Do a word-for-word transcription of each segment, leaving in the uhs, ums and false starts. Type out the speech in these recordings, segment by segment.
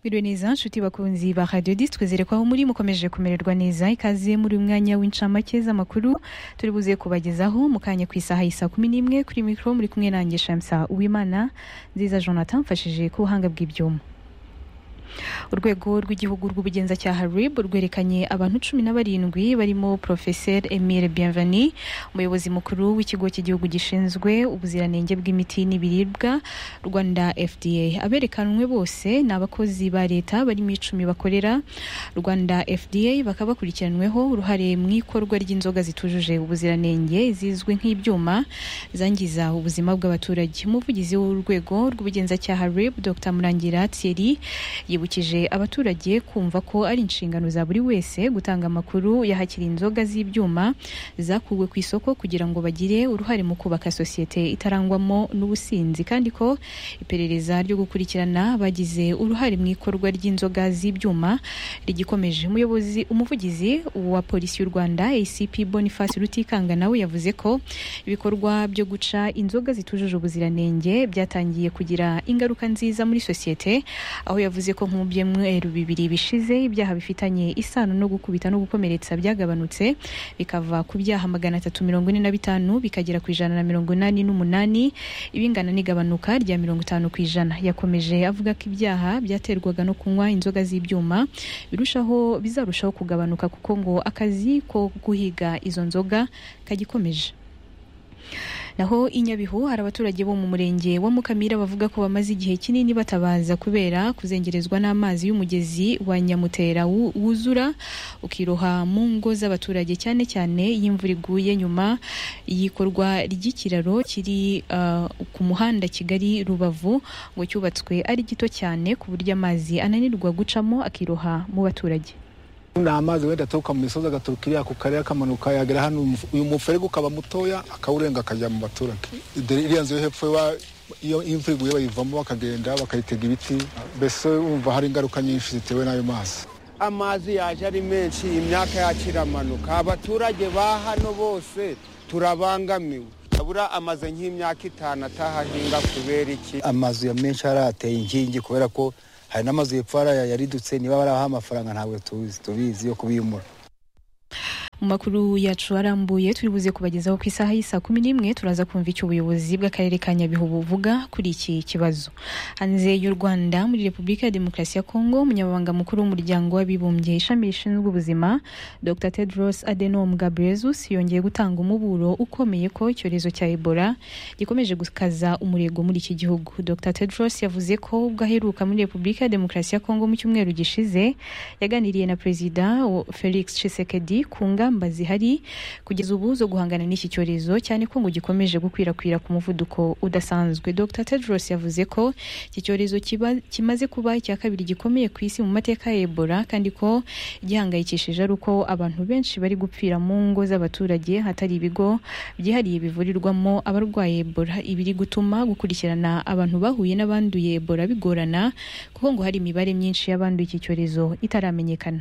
Biriwe neza nshuti bakunzi ba Radio dix twizere ko aho muri mukomeje kumererwa neza ikaze muri umwanya w'incamake z'amakuru turi buze kubagezaho mukanya ku isaha isa kumi n'imwe kuri micro muri kumwe nanjye Shamsa Uwimana nziza Jonathan mfashije ku buhanga bw'ibyuma. Urwego rw'igihugu rw'ubugenzacyaha R I B rwerekanye abantu cumi na barindwi barimo Professeur Emile Bienvenu umuyobozi mukuru w'ikigo cy'igihugu gishinzwe ubuziranenge bw'imiti n'ibiribwa Rwanda F D A. Aberekanwe bose ni abakozi ba leta barimo icumi bakorera Rwanda F D A bakaba bakurikiranweho uruhare mu ikorwa ry'inzoga zitujuje ubuziranenge zizwe nk'ibyuma zangiza ubuzima bw'abaturage. Umuvugizi w'urwego rw'ubugenzacyaha R I B Dr Murangira Thierry yibukije abaturage kumva ko ari inshingano za buri wese gutanga amakuru yahakiri inzoga z'ibyuma zakuwe ku isoko kugira ngo bagire uruhare mu kubaka sosiyete itarangwamo n'ubusinzi, kandi ko iperereza ryo gukurikirana bagize uruhare mu ikorwa ry'inzoga z'ibyuma rigikomeje. Umuyobozi umuvugizi wa polisi y'u Rwanda A C P Boniface Rutikanga nawe yavuze ko ibikorwa byo guca inzoga zitujuje ubuziranenge byatangiye kugira ingaruka nziza muri sosiyete, aho yavuze ko mu byumweru bibiri bishize ibyaha bifitanye isano no gukubita no gukomeretsa byagabanutse bikava ku byaha magana atatu mirongo ine na bitanu bikagera ku ijana na mirongo inani n'umunani, ibingana n'igabanuka rya mirongo itanu ku ijana. Yakomeje avuga ko ibyaha byaterwaga no kunywa inzoga z'ibyuma birushaho bizarushaho kugabanuka kuko ngo akazi ko guhiga izo nzoga kagikomeje. Naho Inyabihu hari abaturage bo mu murenge wa Mukamira bavuga ko bamaze igihe kinini batabaza kubera kuzengerezwa n'amazi y'umugezi wa Nyamutera wuzura ukiroha mu ngo z'abaturage, cyane cyane y'imvura iguye nyuma y'ikorwa ry'ikiraro kiri uh, ku muhanda Kigali Rubavu ngo cyubatswe ari gito cyane ku buryo amazi ananirwa gucamo akiroha mu baturage. Na amazi wenda atoka mu misozi agaturukira ku karere kamanuka yagera hano uyu muferego ukaba mutoya akawurenga akajya mu baturage. Iriya nzu yo hepfo iyo imvura iguye bayivamo bakagenda bakayitega ibiti, mbese umva hari ingaruka nyinshi zitewe n'ayo mazi. Amazi yaje ari menshi imyaka yakiramanuka, abaturage ba hano bose turabangamiwe. Abura amaze nk'imyaka itanu atahahinga kubera iki? Amazu ya menshi arateye inkingi kubera ko hari n'amazu y'epfara yaridutse, niba baraha amafaranga ntabwo tuzi tubizi yo kubimura. Mu makuru yacu arambuye turi buze kubagezaho ku isaha y'isa kumi n'imwe turaza kumva icyo ubuyobozi bw'akarere ka Nyabihu buvuga kuri iki kibazo. Hanze y'u Rwanda muri Repubulika ya Demokarasi ya Kongo, umunyamabanga mukuru w'umuryango w'abibumbye ishami rishinzwe ubuzima Dr Tedros Adhanom Ghebreyesus yongeye gutanga umuburo ukomeye ko icyorezo cya Ebola gikomeje gukaza umurego muri iki gihugu. Dr Tedros yavuze ko ubwo aheruka muri Repubulika ya Demokarasi ya Kongo mu cyumweru gishize yaganiriye na Perezida Felix Tshisekedi ku ngamba zihari kugeza ubu zo guhangana n'iki cyorezo, cyane ko ngo gikomeje gukwirakwira ku muvuduko udasanzwe. Dr Tedros yavuze ko iki cyorezo kimaze kuba icya kabiri gikomeye ku isi mu mateka ya Ebola, kandi ko gihangayikishije ari uko abantu benshi bari gupfira mu ngo z'abaturage hatari ibigo byihariye bivurirwamo abarwaye Ebola, ibiri gutuma gukurikirana abantu bahuye n'abanduye Ebola bigorana kuko ngo hari imibare myinshi y'abanduye iki cyorezo itaramenyekana.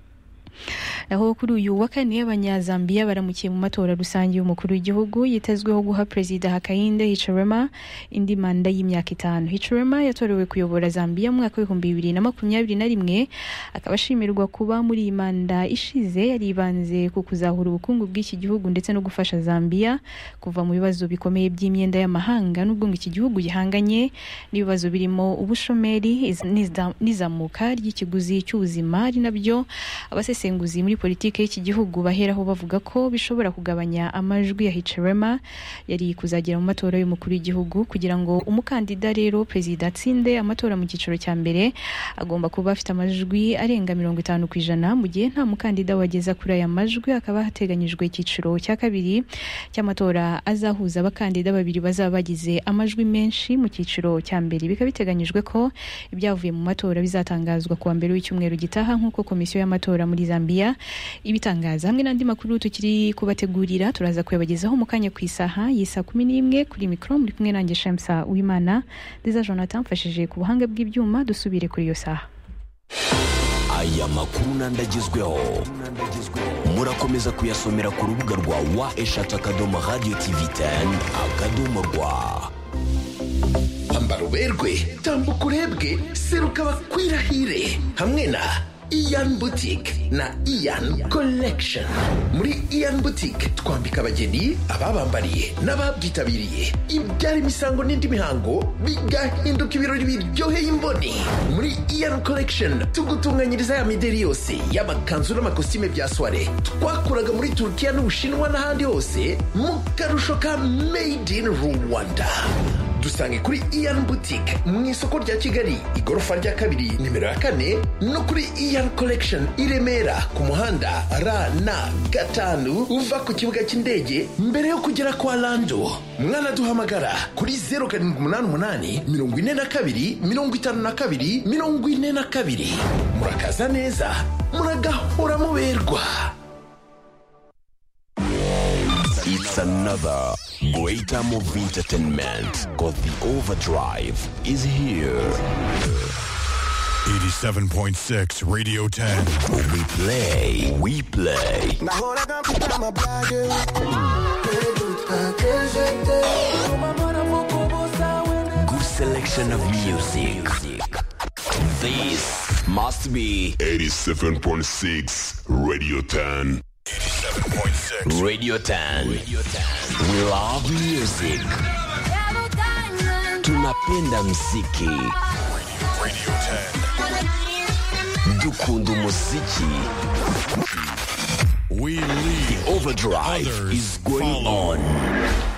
Naho kuri uyu wa kane abanyazambiya baramukiye mu matora rusange y'umukuru w'igihugu yitezweho guha Perezida Hakainde Hichilema indi manda y'imyaka itanu. Hichilema yatorewe kuyobora Zambia mu mwaka w'ibihumbi bibiri na makumyabiri na rimwe, akaba ashimirwa kuba muri iyi manda ishize yaribanze ku kuzahura ubukungu bw'iki gihugu ndetse no gufasha Zambia kuva mu bibazo bikomeye by'imyenda y'amahanga, n'ubwo iki gihugu gihanganye n'ibibazo birimo ubushomeri n'izamuka ry'ikiguzi cy'ubuzima, ari nabyo abasesenguzi muri politike y'iki gihugu baheraho bavuga ko bishobora kugabanya amajwi ya Hichilema yari kuzagera mu matora y'umukuru w'igihugu. Kugira ngo umukandida rero Perezida atsinde amatora mu cyiciro cya mbere agomba kuba afite amajwi arenga mirongo itanu ku ijana, mu gihe nta mukandida wageza kuri aya majwi akaba hateganyijwe icyiciro cya kabiri cy'amatora azahuza abakandida babiri bazaba bagize amajwi menshi mu cyiciro cya mbere. Bikaba biteganyijwe ko ibyavuye mu matora bizatangazwa kuwa mbere w'icyumweru gitaha nk'uko komisiyo y'amatora muri Zambia ibitangaza. Hamwe n'andi makuru tukiri kubategurira turaza kuyabagezaho mu kanya ku isaha y'isa kumi n'imwe kuri mikro muri kumwe nanjye Shamsa Uwimana, Deza Jonathan mfashije ku buhanga bw'ibyuma. Dusubire kuri iyo saha. Aya makuru nandagezweho murakomeza kuyasomera ku rubuga rwa wa eshatu akadomo radio tv ten akadomo rwa. ambara uberwe, tambuka urebwe, seruka bakwirahire hamwe na Ian Boutique na Ian Collection. Muri Ian Boutique twambika abageni, ababambariye n'ababyitabiriye ibyara imisango n'indi mihango bigahinduka ibirori biryoheye imboni. Muri Ian Collection tugutunganyiriza ya mideri yose y'amakanzu n'amakositime bya soirée twakuraga muri Turkiya n'Ubushinwa n'ahandi hose mu karusho ka Made in Rwanda. Dusange kuri Ian Boutique mu isoko rya Kigali igorofa rya kabiri nimero ya kane, no kuri Ian Collection i Remera ku muhanda R N gatanu uva ku kibuga cy'indege mbere yo kugera kwa Lando. Mwana duhamagara kuri zero karindwi umunani umunani mirongo ine na kabiri mirongo itanu na kabiri mirongo ine na kabiri. Murakaza neza, muragahora muberwa. It's another great time of entertainment because the Overdrive is here. eighty-seven point six Radio ten. We play, we play. Good selection of music. This must be eighty-seven point six Radio ten. eighty-seven point six Radio ten. Radio ten. We love music. Tunapenda mziki. Radio ten. Dukunda muziki. We lead. The Overdrive Others is going follow. on.